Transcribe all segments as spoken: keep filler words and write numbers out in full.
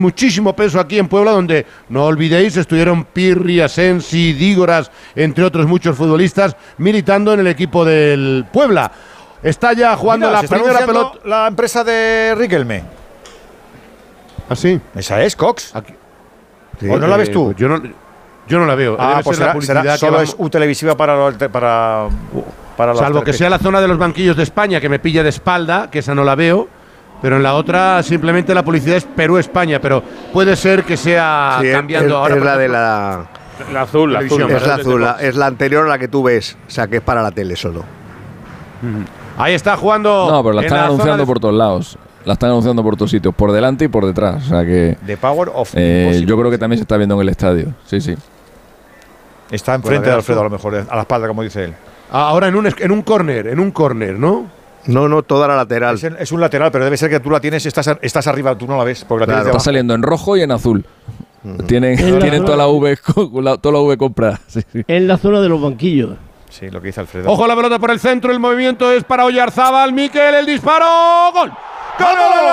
muchísimo peso aquí en Puebla, donde, no olvidéis, estuvieron Pirri, Asensi, Dígoras, entre otros muchos futbolistas, militando en el equipo del Puebla. Está ya jugando Mira, la primera pelota. La empresa de Riquelme. ¿Ah, sí? Esa es, Cox. Aquí. Sí, ¿O no la ves tú? Eh, yo, no, yo no la veo. Ah, Debe pues ser será, la publicidad será, que solo vamos... es U televisiva para, para, para Salvo que sea la zona de los banquillos de España, que me pilla de espalda, que esa no la veo. Pero en la otra simplemente la publicidad es Perú-España, pero puede ser que sea sí, cambiando es, ahora. Es la de la... La azul, la azul. Es la azul, la, es la anterior a la que tú ves, o sea que es para la tele solo. Ahí está jugando. No, pero la están la anunciando de... por todos lados. La están anunciando por todos sitios, por delante y por detrás. O sea que. The Power of eh, yo creo que también se está viendo en el estadio. Sí, sí. Está enfrente de Alfredo, a lo mejor, a la espalda, como dice él. Ahora en un, en un córner, en un córner, ¿no? No, no, toda la lateral. Es, es un lateral, pero debe ser que tú la tienes, estás, estás arriba, tú no la ves. Porque la claro. tienes Está saliendo en rojo y en azul. Uh-huh. Tienen, tienen toda la V, toda la V comprada. Sí, sí. En la zona de los banquillos. Sí, lo que dice Alfredo. Ojo la pelota por el centro, el movimiento es para Oyarzábal, Mikel, el disparo, gol. ¡Gol!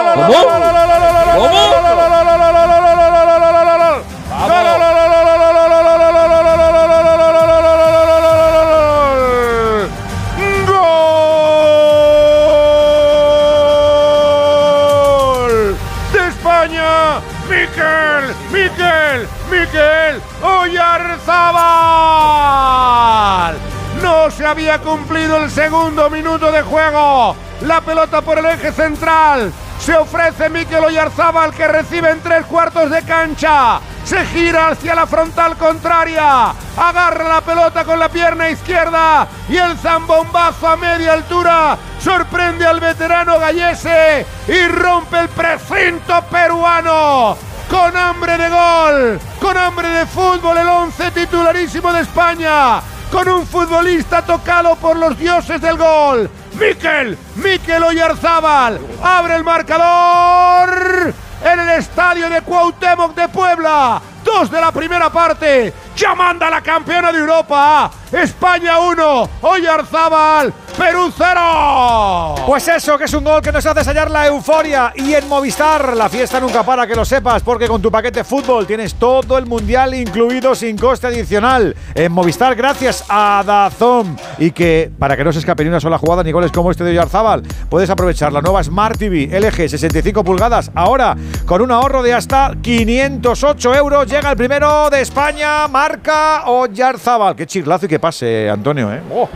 Mikel, Mikel, Mikel Oyarzábal. No se había cumplido el segundo minuto de juego. La pelota por el eje central. Se ofrece Mikel Oyarzábal, que recibe en tres cuartos de cancha. Se gira hacia la frontal contraria. Agarra la pelota con la pierna izquierda. Y el zambombazo a media altura sorprende al veterano Gallese. Y rompe el precinto peruano. Con hambre de gol. Con hambre de fútbol, el once titularísimo de España. Con un futbolista tocado por los dioses del gol. Mikel, Mikel Oyarzábal abre el marcador en el estadio de Cuauhtémoc de Puebla. Dos de la primera parte. Ya manda la campeona de Europa. España uno, Oyarzábal, Perú cero. Pues eso, que es un gol que nos hace sellar la euforia. Y en Movistar, la fiesta nunca para, que lo sepas, porque con tu paquete fútbol tienes todo el mundial incluido sin coste adicional. En Movistar, gracias a DAZN. Y que, para que no se escape ni una sola jugada ni goles como este de Oyarzábal, puedes aprovechar la nueva Smart T V L G sesenta y cinco pulgadas. Ahora, con un ahorro de hasta quinientos ocho euros, llega el primero de España, marca Oyarzábal. Qué chirlazo y qué pase, Antonio, ¿eh? Oh.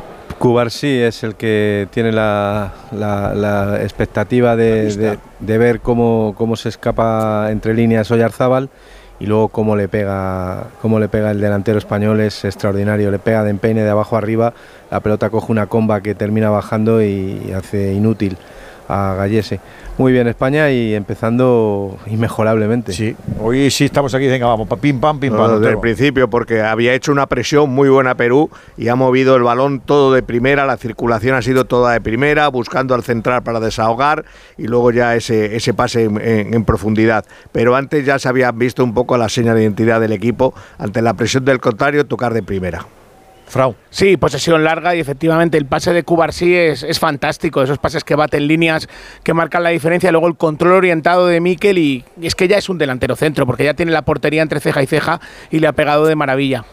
Cubarsí es el que tiene la, la, la expectativa de, de, de ver cómo, cómo se escapa entre líneas Oyarzábal, y luego cómo le pega cómo le pega el delantero español. Es extraordinario, le pega de empeine de abajo arriba, la pelota coge una comba que termina bajando y, y hace inútil a Gallese. Muy bien España, y empezando inmejorablemente. Sí, hoy sí estamos aquí, venga, vamos, pim pam, pim pam. No, desde el principio, porque había hecho una presión muy buena Perú y ha movido el balón todo de primera, la circulación ha sido toda de primera, buscando al central para desahogar, y luego ya ese, ese pase en, en, en profundidad. Pero antes ya se había visto un poco la seña de identidad del equipo, ante la presión del contrario, tocar de primera. Frau. Sí, posesión larga, y efectivamente el pase de Cubarsí es, es fantástico, esos pases que baten líneas, que marcan la diferencia, luego el control orientado de Mikel, y, y es que ya es un delantero centro, porque ya tiene la portería entre ceja y ceja y le ha pegado de maravilla.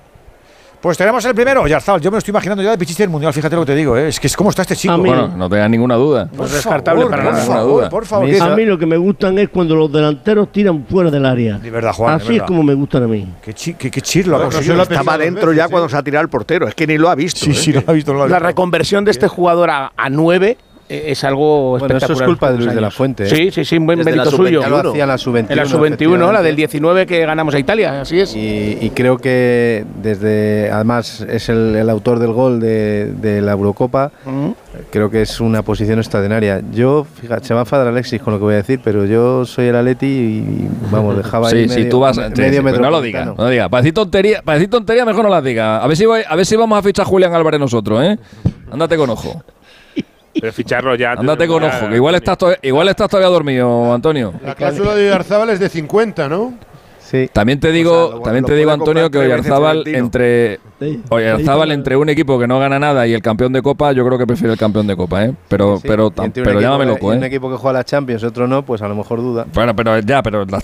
Pues tenemos el primero, Oyarzábal. Yo me lo estoy imaginando ya de pichichi del Mundial, fíjate lo que te digo, ¿eh? Es que es como está este chico. Bueno, no tengas ninguna duda. No es descartable para nada. Por favor, por favor. A mí lo que me gustan es cuando los delanteros tiran fuera del área. De verdad, Juan. Así es como me gustan a mí. Qué, chi qué, qué chirlo. Bueno, no, estaba dentro veces, ya ¿sí? cuando se ha tirado el portero. Es que ni lo ha visto. Sí, ¿eh? sí, lo ha visto. No lo ha visto. La reconversión de este jugador a, a nueve es algo bueno, espectacular. Eso es culpa de Luis de la Fuente. ¿eh? Sí, sí, sí, un buen Desde mérito suyo. Ya lo hacía en la sub veintiuno. En la sub veintiuno, la del diecinueve que ganamos a Italia, así es. Y, y creo que desde, además es el, el autor del gol de, de la Eurocopa. Uh-huh. Creo que es una posición extraordinaria. Yo, fíjate, se va a enfadar Alexis con lo que voy a decir, pero yo soy el Atleti y vamos, dejaba sí, ahí sí, medio, tú vas, medio sí, metro. No lo digas, no lo digas. Para decir tontería, para decir tontería mejor no las digas. A ver si voy, a ver si vamos a fichar a Julián Álvarez nosotros, ¿eh? Ándate con ojo. Pero ficharlo ya. Ándate con ojo, que igual estás, todavía, igual estás todavía dormido, Antonio. La cláusula de Oyarzábal es de cincuenta, ¿no? Sí. También te digo, o sea, lo, también lo te digo Antonio, que Oyarzábal entre, Sí. Oyarzábal entre un equipo que no gana nada y el campeón de Copa, yo creo que prefiere el campeón de Copa, ¿eh? Pero, Sí, pero, y entre un pero equipo llámame que- loco, y ¿eh? un equipo que juega la Champions, otro no, pues a lo mejor duda. Bueno, pero ya, pero la,